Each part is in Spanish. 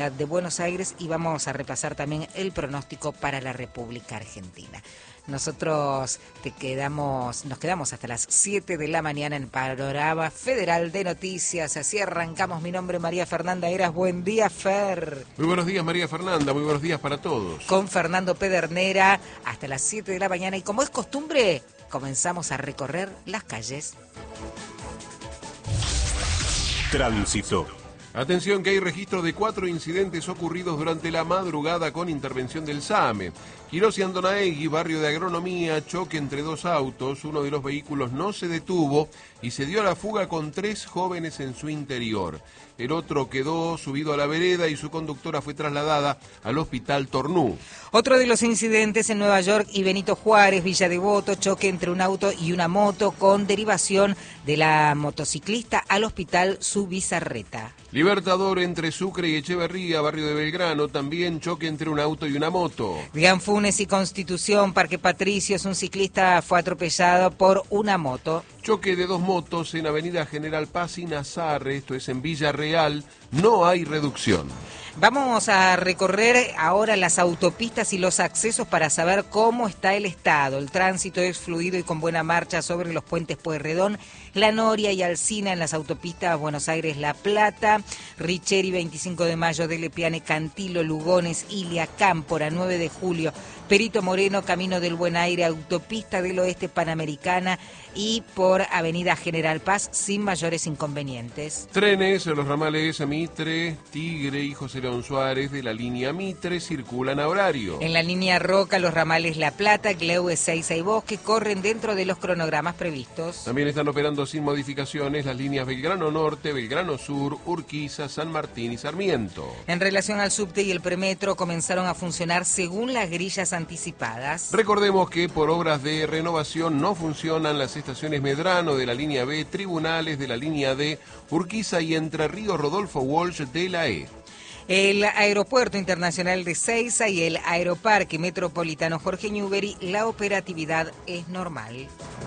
de Buenos Aires y vamos a repasar también el pronóstico para la República Argentina. Nosotros nos quedamos hasta las 7 de la mañana en Panorama Federal de Noticias. Así arrancamos. Mi nombre es María Fernanda Heras. Buen día, Fer. Muy buenos días, María Fernanda. Muy buenos días para todos. Con Fernando Pedernera hasta las 7 de la mañana. Y como es costumbre, comenzamos a recorrer las calles. Tránsito. Atención que hay registro de 4 incidentes ocurridos durante la madrugada con intervención del SAME. Quirós y Andonaegui, barrio de Agronomía, choque entre 2 autos. Uno de los vehículos no se detuvo y se dio a la fuga con 3 jóvenes en su interior. El otro quedó subido a la vereda y su conductora fue trasladada al hospital Tornú. Otro de los incidentes en Nueva York y Benito Juárez, Villa Devoto, choque entre un auto y una moto con derivación de la motociclista al hospital Subizarreta. Libertador entre Sucre y Echeverría, barrio de Belgrano, también choque entre un auto y una moto. Gran Funes y Constitución, Parque Patricios, un ciclista fue atropellado por una moto. Choque de 2 motos en Avenida General Paz y Nazarre, esto es en Villarreal, no hay reducción. Vamos a recorrer ahora las autopistas y los accesos para saber cómo está el estado. El tránsito es fluido y con buena marcha sobre los puentes Pueyrredón, La Noria y Alsina en las autopistas Buenos Aires-La Plata, Richeri 25 de Mayo, Delepiane, Cantilo, Lugones, Ilia, Cámpora, 9 de Julio, Perito Moreno, Camino del Buen Aire, Autopista del Oeste Panamericana y por Avenida General Paz sin mayores inconvenientes. Trenes, los ramales Mitre, Tigre y José León Suárez de la línea Mitre circulan a horario. En la línea Roca, los ramales La Plata, Gleu, Ezeiza y Bosque corren dentro de los cronogramas previstos. También están operando sin modificaciones las líneas Belgrano Norte, Belgrano Sur, Urquiza, San Martín y Sarmiento. En relación al subte y el premetro comenzaron a funcionar según las grillas anticipadas. Recordemos que por obras de renovación no funcionan las estaciones Medrano de la línea B, Tribunales de la línea D, Urquiza y Entre Ríos Rodolfo Walsh de la E. El Aeropuerto Internacional de Ezeiza y el Aeroparque Metropolitano Jorge Newbery, la operatividad es normal.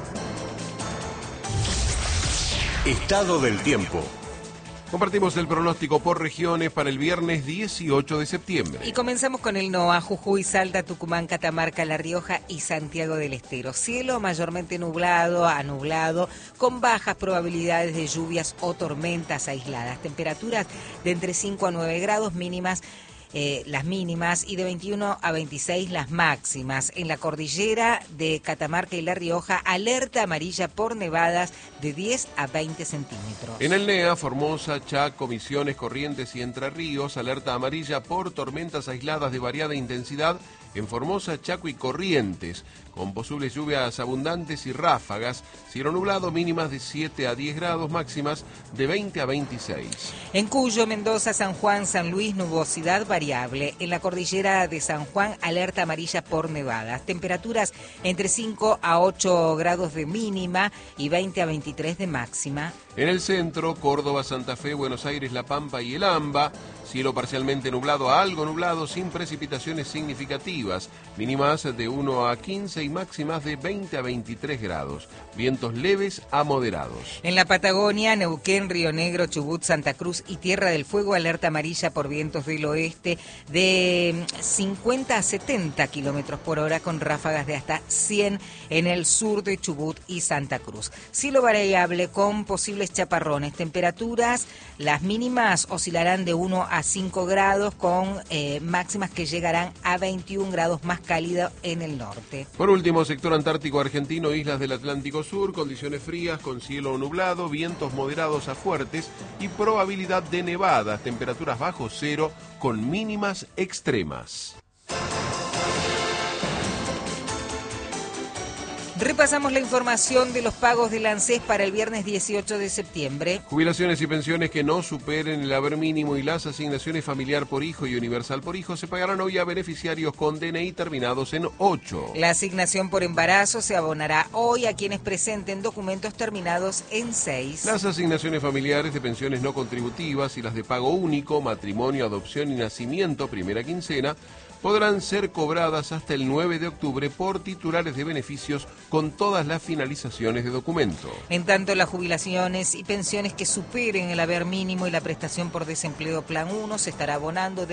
Estado del tiempo. Compartimos el pronóstico por regiones para el viernes 18 de septiembre. Y comenzamos con el NOA, Jujuy, Salta, Tucumán, Catamarca, La Rioja y Santiago del Estero. Cielo mayormente nublado a nublado, con bajas probabilidades de lluvias o tormentas aisladas. Temperaturas de entre 5 a 9 grados mínimas. Las mínimas y de 21 a 26 las máximas. En la cordillera de Catamarca y La Rioja, alerta amarilla por nevadas de 10 a 20 centímetros. En el NEA, Formosa, Chaco, Misiones, Corrientes y Entre Ríos, alerta amarilla por tormentas aisladas de variada intensidad en Formosa, Chaco y Corrientes, con posibles lluvias abundantes y ráfagas. Cielo nublado, mínimas de 7 a 10 grados, máximas de 20 a 26. En Cuyo, Mendoza, San Juan, San Luis, nubosidad variable. En la cordillera de San Juan, alerta amarilla por nevadas. Temperaturas entre 5 a 8 grados de mínima y 20 a 23 de máxima. En el centro, Córdoba, Santa Fe, Buenos Aires, La Pampa y El Amba, cielo parcialmente nublado a algo nublado sin precipitaciones significativas, mínimas de 1 a 15 y máximas de 20 a 23 grados, vientos leves a moderados. En la Patagonia, Neuquén, Río Negro, Chubut, Santa Cruz y Tierra del Fuego, alerta amarilla por vientos del oeste de 50 a 70 kilómetros por hora con ráfagas de hasta 100 en el sur de Chubut y Santa Cruz. Cielo variable con posibles chaparrones, temperaturas, las mínimas oscilarán de 1 a 5 grados con máximas que llegarán a 21 grados más cálido en el norte. Por último, sector antártico argentino, islas del Atlántico Sur, condiciones frías con cielo nublado, vientos moderados a fuertes y probabilidad de nevadas, temperaturas bajo cero con mínimas extremas. Repasamos la información de los pagos del ANSES para el viernes 18 de septiembre. Jubilaciones y pensiones que no superen el haber mínimo y las asignaciones familiar por hijo y universal por hijo se pagarán hoy a beneficiarios con DNI terminados en 8. La asignación por embarazo se abonará hoy a quienes presenten documentos terminados en 6. Las asignaciones familiares de pensiones no contributivas y las de pago único, matrimonio, adopción y nacimiento, primera quincena, podrán ser cobradas hasta el 9 de octubre por titulares de beneficios con todas las finalizaciones de documento. En tanto, las jubilaciones y pensiones que superen el haber mínimo y la prestación por desempleo Plan 1 se estará abonando